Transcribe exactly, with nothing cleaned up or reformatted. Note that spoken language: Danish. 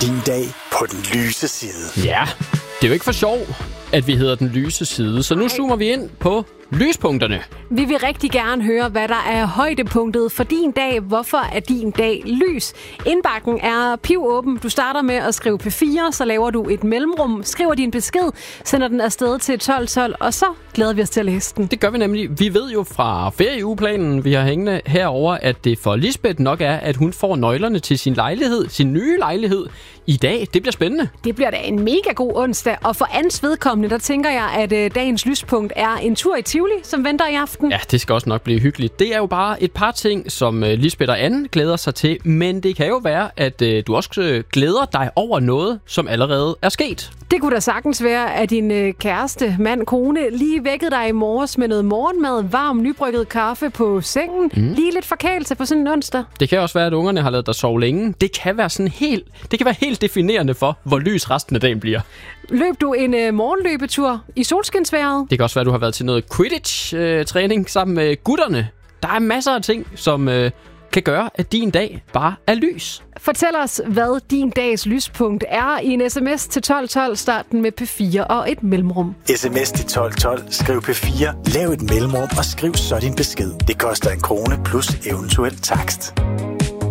din dag på den lyse side. Ja, det er jo ikke for sjov, at vi hedder den lyse side, så nu zoomer vi ind på lyspunkterne. Vi vil rigtig gerne høre, hvad der er højdepunktet for din dag. Hvorfor er din dag lys? Indbakken er pivåben. Du starter med at skrive P fire, så laver du et mellemrum, skriver din besked, sender den afsted til tolv tolv, og så glæder vi os til at læse den. Det gør vi nemlig. Vi ved jo fra ferieugeplanen, vi har hængende herover, at det for Lisbeth nok er, at hun får nøglerne til sin lejlighed, sin nye lejlighed i dag. Det bliver spændende. Det bliver da en mega god onsdag, og for Ans vedkommende, der tænker jeg, at øh, dagens lyspunkt er en tur i Tivoli, som venter i aften. Ja, det skal også nok blive hyggeligt. Det er jo bare et par ting, som øh, Lisbeth og Anne glæder sig til, men det kan jo være, at øh, du også øh, glæder dig over noget, som allerede er sket. Det kunne da sagtens være, at din øh, kæreste, mand, kone lige vækkede dig i morges med noget morgenmad, varm, nybrygget kaffe på sengen. Mm. Lige lidt forkælelse på sådan en onsdag. Det kan også være, at ungerne har ladet dig sove længe. Det kan være sådan helt, det kan være helt definerende for, hvor lys resten af dagen bliver. Løb du en øh, morgenløbetur i solskinsværet? Det kan også være, at du har været til noget Quidditch-træning sammen med gutterne. Der er masser af ting, som øh, kan gøre, at din dag bare er lys. Fortæl os, hvad din dags lyspunkt er i en sms til tolv tolv. Start den med P fire og et mellemrum. Sms til tolv tolv. Skriv P fire. Lav et mellemrum og skriv så din besked. Det koster en krone plus eventuel takst.